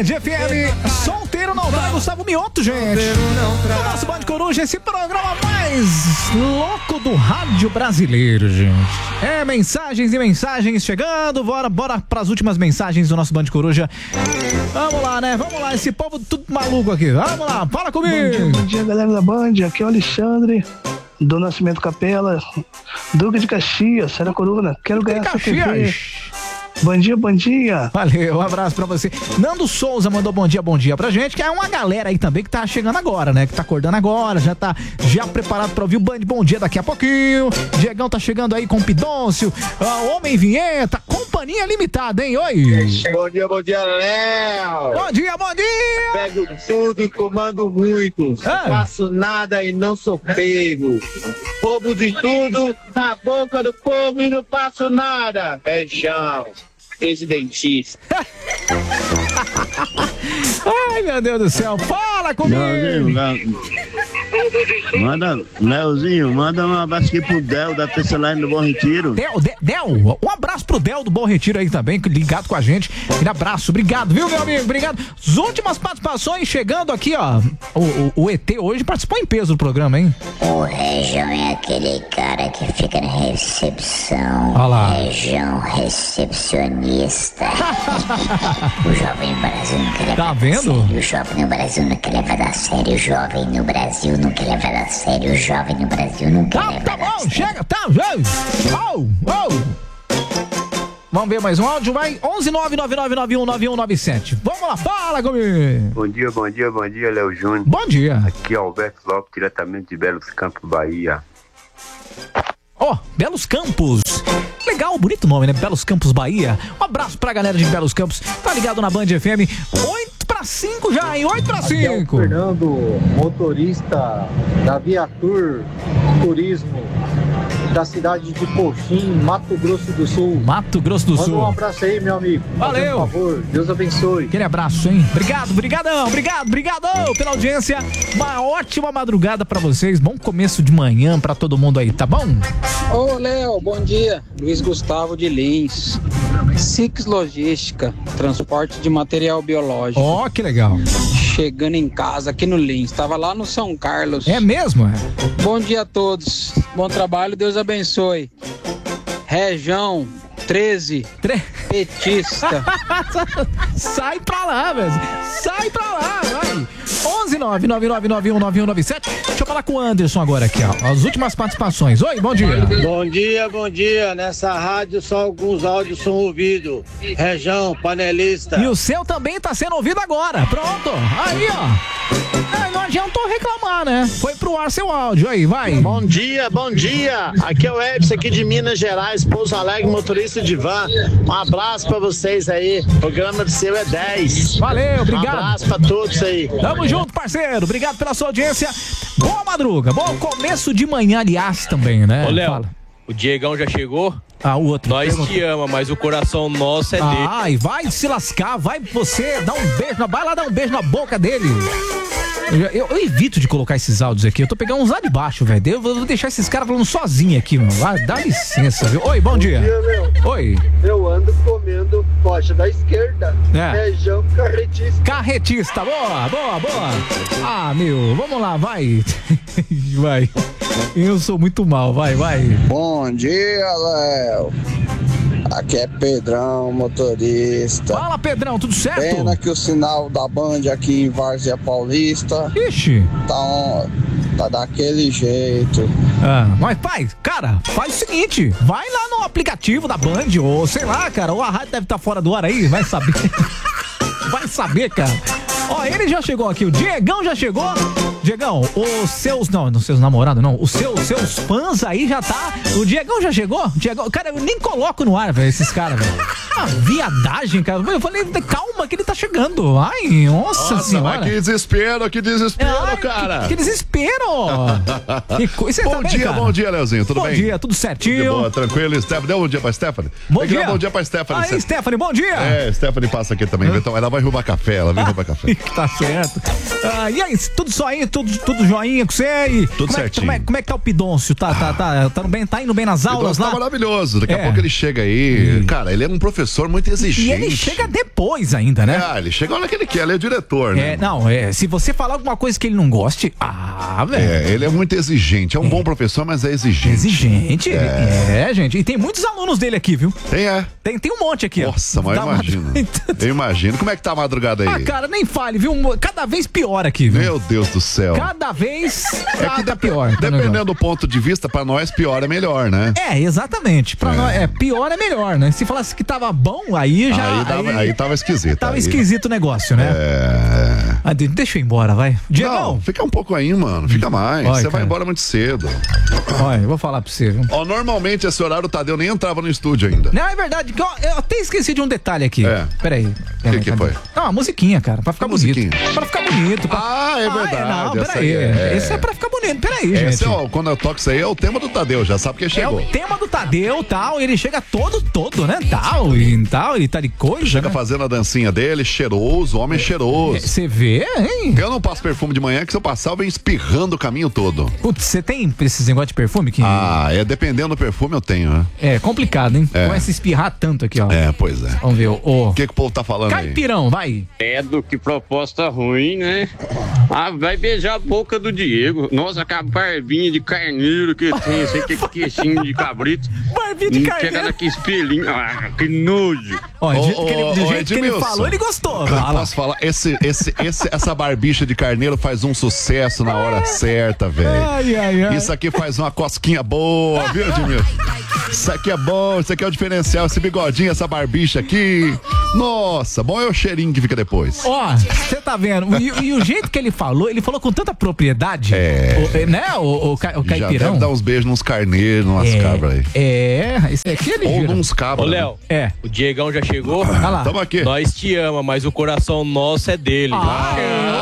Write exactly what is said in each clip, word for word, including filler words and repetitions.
F M, solteiro não dá, Gustavo Mioto, gente. No nosso Band Coruja, esse programa mais louco do rádio brasileiro, gente. É, mensagens e mensagens chegando, bora, bora pras últimas mensagens do nosso Band Coruja. Vamos lá, né? Vamos lá, esse povo tudo maluco aqui. Vamos lá, fala comigo. Bom dia, bom dia, galera da Band. Aqui é o Alexandre, do Nascimento Capela, Duque de Caxias, Serra Coruna. Quero ganhar essa T V. Bom dia, bom dia. Valeu, um abraço pra você. Nando Souza mandou bom dia, bom dia pra gente, que é uma galera aí também que tá chegando agora, né? Que tá acordando agora, já tá já preparado pra ouvir o Band Bom Dia daqui a pouquinho. Diegão tá chegando aí com o Pidôncio, uh, Homem Vinheta, Companhia Limitada, hein? Oi. Bom dia, bom dia, Léo. Bom dia, bom dia. Pego tudo e comando muito. Ah. Faço nada e não sou pego. Roubo de tudo na boca do povo e não faço nada. Beijão. Ex-dentista. Ai, meu Deus do céu, fala comigo. Leozinho, manda, Leozinho, manda um abraço aqui pro Del da Tecelagem do Bom Retiro. Del, Del, Del, um abraço pro Del do Bom Retiro aí também, ligado com a gente. Um abraço, obrigado, viu, meu amigo? Obrigado. As últimas participações chegando aqui, ó. O, o, o E T hoje participou em peso do programa, hein? O Região é aquele cara que fica na recepção. Olha lá. Região recepcionista. O jovem no Brasil não quer levar tá vendo? a sério. O jovem no Brasil não quer levar a sério. O jovem no Brasil não quer levar a sério. O jovem no Brasil não quer tá, levar tá a bom, sério. chega, tá, gente. Oh, oh. Vamos ver mais um áudio, vai. onze nove nove nove nove um nove um nove sete. Vamos lá, fala comigo. Bom dia, bom dia, bom dia, Léo Júnior. Bom dia. Aqui é Alberto Lopes, diretamente de Belos Campos, Bahia. Ó, oh, Belos Campos. Legal, bonito nome, né? Belos Campos, Bahia. Um abraço pra galera de Belos Campos. Tá ligado na Band F M. oito pra cinco já, hein? oito pra cinco. Aqui é o Fernando, motorista da Viatur Turismo da cidade de Coxim, Mato Grosso do Sul. Mato Grosso do Manda Sul. um abraço aí, meu amigo. Valeu. Por favor, Deus abençoe. Aquele abraço, hein? Obrigado, brigadão, obrigado, brigadão pela audiência. Uma ótima madrugada pra vocês. Bom começo de manhã pra todo mundo aí, tá bom? Ô, Léo, bom dia. Luiz Gustavo de Lins. Six Logística, transporte de material biológico. Ó, oh, que legal. Chegando em casa aqui no Lins. Tava lá no São Carlos. É mesmo? É? Bom dia a todos. Bom trabalho, Deus abençoe. Região treze, Tre... petista. Sai pra lá, velho. Sai pra lá, vai. onze nove nove nove nove um nove um nove sete. Deixa eu falar com o Anderson agora aqui, ó. As últimas participações. Oi, bom dia. Bom dia, bom dia. Nessa rádio só alguns áudios são ouvidos. Região, panelista. E o seu também tá sendo ouvido agora. Pronto. Aí, ó. É, não adiantou reclamar, né? Foi pro ar seu áudio. Aí, vai. Bom dia, bom dia. Aqui é o Edson aqui de Minas Gerais, Pouso Alegre, motorista de van. Um abraço pra vocês aí. O programa do seu é dez. Valeu, obrigado. Um abraço pra todos aí. Tamo junto, parceiro. Obrigado pela sua audiência. Boa madruga. Bom começo de manhã, aliás, também, né? Ô, Léo, fala. O Diegão já chegou? Ah, o outro. Nós te ama, mas o coração nosso é ah, dele. Ai, vai se lascar. Vai você dar um beijo. Na... Vai lá dar um beijo na boca dele. Eu, eu, eu evito de colocar esses áudios aqui. Eu tô pegando uns lá de baixo, velho. Eu vou deixar esses caras falando sozinho aqui, mano. Lá, dá licença, viu? Oi, bom, bom dia. dia meu. Oi. Eu ando comendo coxa da esquerda. É. Região carretista. Carretista, boa, boa, boa. Ah, meu, vamos lá, vai. Vai. Eu sou muito mal, vai, vai. Bom dia, Léo. Aqui é Pedrão, motorista. Fala, Pedrão, tudo certo? Pena que o sinal da Band aqui em Várzea Paulista Ixi. Tá, um, tá daquele jeito. Ah, mas pai, cara, faz o seguinte, vai lá no aplicativo da Band, ou sei lá, cara, ou a rádio deve estar tá fora do ar aí, vai saber. Vai saber, cara. Ó, ele já chegou aqui, o Diegão já chegou. Diegão, os seus, não, os seus namorados não, os seus, seus fãs aí já tá, o Diegão já chegou? Diegão, cara, eu nem coloco no ar, velho, esses caras, velho. Uma viadagem, cara, eu falei, calma que ele tá chegando, ai, nossa, nossa senhora. Mas que desespero, que desespero, ai, cara. Que, que desespero. Que coisa. Bom dia, bem, bom dia, Leozinho, tudo bom bem? Bom dia, tudo certinho. Tudo boa, tranquilo, Stephanie, deu um bom dia pra Stephanie. Bom dia. Bom dia pra Stephanie. Aí, Stephanie, bom dia. É, Stephanie passa aqui também, então ela vai roubar café, ela vem roubar café. Tá certo. Ah, e aí, tudo só aí, tudo, tudo joinha com você? E tudo como certinho. É, como, é, como é que tá o Pidôncio? Tá, tá, tá, tá, bem, tá indo bem nas aulas lá? Tá maravilhoso. Daqui É. a pouco ele chega aí. Hum. Cara, ele é um professor muito exigente. E ele chega depois ainda, né? Ah, ele chega a hora que ele quer, ele é o diretor, né? É, não, é, se você falar alguma coisa que ele não goste, ah, velho. É, ele é muito exigente. É um é. bom professor, mas é exigente. Exigente? É. é, gente. E tem muitos alunos dele aqui, viu? Tem, é. Tem, tem um monte aqui, Nossa, ó. Mas eu imagino. Eu imagino. Como é que tá a madrugada aí? Ah, cara, nem fale, viu? Cada vez pior aqui, viu? Meu Deus do céu. Cada vez é que tá pior. Dependendo do ponto de vista, pra nós, pior é melhor, né? É, exatamente. Pra é. nós, é, pior é melhor, né? Se falasse que tava bom, aí já... Aí, dava, aí, aí tava esquisito. Tava aí. esquisito o negócio, né? É... Ah, deixa eu ir embora, vai. Diegão. Não, fica um pouco aí, mano. Fica mais. Olha, você cara. vai embora muito cedo. Olha, eu vou falar pra você, viu? Ó, normalmente esse horário o Tadeu nem entrava no estúdio ainda. Não, é verdade. Eu, eu até esqueci de um detalhe aqui. É. Peraí. O que, que foi? Não, a musiquinha, cara. Pra ficar que bonito. Musiquinha? Pra ficar bonito. Pra... Ah, é verdade. Ah, é, não, peraí. É... Esse é pra ficar bonito. Peraí, gente. Esse, ó, quando eu toco isso aí, é o tema do Tadeu. Já sabe que chegou. É o tema do Tadeu, tal. Ele chega todo, todo, né? Tal, e tal, e tal de coisa. Chega né? fazendo a dancinha dele, cheiroso, homem cheiroso. Você vê, hein? Eu não passo perfume de manhã, que se eu passar, eu venho espirrando o caminho todo. Putz, você tem esses negócios de perfume? Que... Ah, é, dependendo do perfume eu tenho, né? É, complicado, hein? É. Começa a espirrar tanto aqui, ó. É, pois é. Vamos ver, o... O que que o povo tá falando aí? Caipirão, vai. É do que proposta ruim, né? Ah, vai beijar a boca do Diego. Nossa, com a barbinha de carneiro que tem, sei que queixinho de cabrito. Barbinha de carneiro. Chega daqui espelhinho. Ah, que nojo. Ó, do jeito, que ele, do jeito que ele falou, ele gostou. Fala. Posso falar? Esse, esse, esse, essa barbicha de carneiro faz um sucesso na hora certa, velho. Ai, ai, ai. Isso aqui faz uma cosquinha boa, viu, Edmilson? Isso aqui é bom, isso aqui é o diferencial. Esse bigodinho, essa barbicha aqui. Nossa, bom é o cheirinho que fica depois. Ó, você tá vendo? E, e o jeito que ele falou, ele falou com tanta propriedade. É. O, né, o, o, o Caipirão? Já deve dar uns beijos nos carneiros, numas é, cabras aí. É, esse aqui ele Ou gira. nos cabras. Ô, Léo, é. o Diegão já chegou? Ah lá. Tamo aqui. Nós te ama, mas o coração nosso é dele. Ah,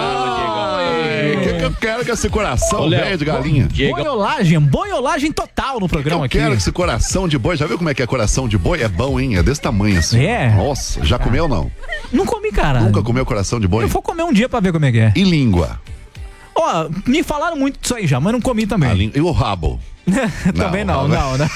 o que, que eu quero com esse coração velho de galinha? Diego. Boiolagem, boiolagem total no programa que que eu aqui. quero com esse coração de boi. Já viu como é que é coração de boi? É bom, hein? É desse tamanho assim. É? Nossa, já comeu ou não? Não comi, cara. Nunca comeu coração de boi? Eu vou comer um dia pra ver como é que é. E língua? Ó, me falaram muito disso aí já, mas não comi também. Língua... E o rabo? Também não, não, não.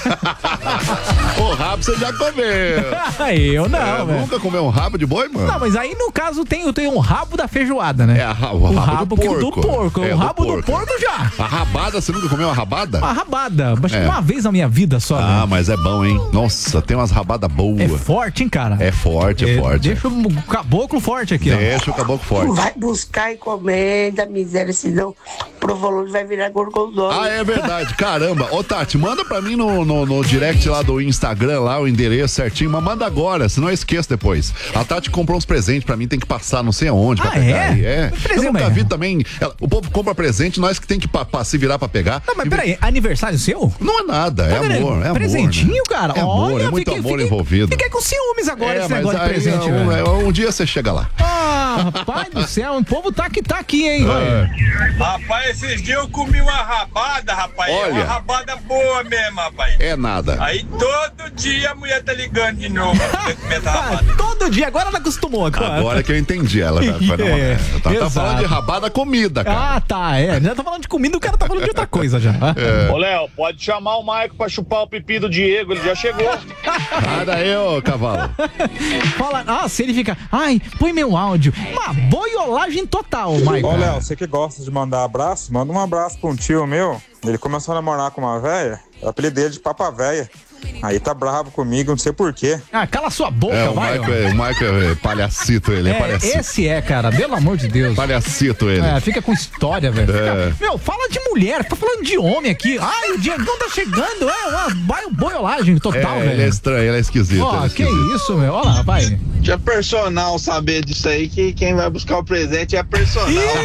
O rabo você já comeu. Eu não, é, velho. Nunca comeu um rabo de boi, mano? Não, mas aí no caso tem, tem um rabo da feijoada, né? É, a, o, o rabo, rabo do porco. do porco. É, o rabo do porco. do porco já. A rabada, você nunca comeu uma rabada? Uma rabada, acho que É. uma vez na minha vida só. Ah, né? mas é bom, hein? Nossa, tem umas rabadas boas. É forte, hein, cara? É forte, é, É, forte. Deixa o caboclo forte aqui, ó. Deixa o caboclo forte. Vai buscar encomenda, miséria, senão o provolone vai virar gorgonzola. Ah, é verdade. Caramba. Ô, Tati, manda pra mim no, no, no direct lá do Instagram, lá o endereço certinho, mas manda agora, senão eu esqueço depois. A Tati comprou uns presentes pra mim, tem que passar não sei aonde pra Ah, pegar é? aí. É. Presente, Eu nunca mas- vi também. ela- o povo compra presente, nós que tem que pa, pa- se virar pra pegar. Não, mas E- peraí, aniversário seu? Não é nada, é Tá vendo? amor, é amor. Presentinho, né? cara. É amor, Olha, é muito fiquei- amor fiquei- envolvido. Fiquei com ciúmes agora É, esse mas negócio de aí, presente, um, velho. é, um dia você chega lá. Ah, rapaz do céu, o povo tá aqui, tá aqui, hein? É. Rapaz, esses dias eu comi uma rabada, rapaz. Olha. Uma rabada boa mesmo, rapaz. É nada. Aí todo dia a mulher tá ligando de novo pra comer essa rabada. Todo dia, agora ela acostumou. Agora, Agora que eu entendi ela. Tá, foi numa- É, tá, tá exato. falando de rabada comida, cara. Ah, tá, é. Já tá falando de comida, o cara tá falando de outra coisa já. É. Ô, Léo, pode chamar o Maico pra chupar o pipi do Diego, ele já chegou. Sai daí, ô cavalo. Fala, ah, se ele fica, ai, põe meu áudio. Uma boiolagem total, Mike. Ô, Léo, você que gosta de mandar abraço, manda um abraço pra um tio meu. Ele começou a namorar com uma véia, eu apelidei ele de Papa Véia. Aí tá bravo comigo, não sei porquê. Ah, cala sua boca, É, o vai. Michael, é, o Michael é palhacito, ele é, É, palhacito. esse é, cara, pelo amor de Deus. Palhacito ele. É, fica com história, velho. É. Fica- Meu, fala de mulher, tá falando de homem aqui. Ai, o Diegão tá chegando, é uma baio- boiolagem total, É, velho. ele é estranho, ele é esquisito. Ó, ele é que esquisito. isso, meu, olha lá, vai. Tinha personal saber disso aí, que quem vai buscar o presente é personal.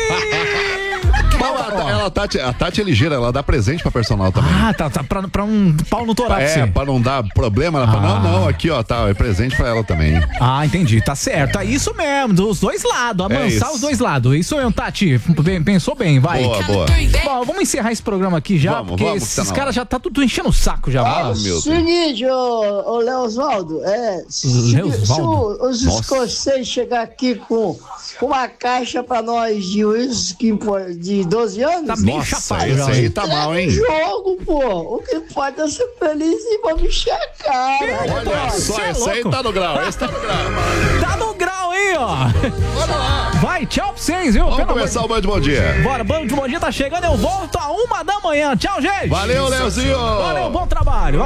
Não, a, ela, a, Tati, a Tati é ligeira, ela dá presente pra personal também. Ah, tá, tá pra, pra um pau no toraco, É, sim. pra não dar problema, ela fala, Ah. não, não, aqui ó, tá, é presente pra ela também. Ah, entendi, tá certo. É isso mesmo, dos dois lados, É amansar isso. os dois lados. Isso mesmo, Tati, bem- pensou bem, vai. Boa, boa. Bom, vamos encerrar esse programa aqui já, Vamos, porque vamos, esses tá na caras já tá tudo enchendo o saco já. Ah, vai. meu Deus. Seguinte, ô, ô Léo Osvaldo, é, se, se Léo Osvaldo? o- os Nossa. escoceses chegar aqui com uma caixa pra nós de uísque de doze anos? Tá bem Nossa, chapado esse já, aí hein? tá mal, hein? Jogo, pô. O que pode é ser feliz e vamos encher a cara. Olha só, Cê é esse aí louco. tá no grau, esse tá no grau. Tá no grau aí, ó. Bora lá. Vai, tchau pra vocês, viu? Vamos Pelo começar amor o Band Bom Dia. de- Bora, Bando de Bom Dia tá chegando, eu volto a uma da manhã. Tchau, gente. Valeu, Leozinho. Valeu, bom trabalho.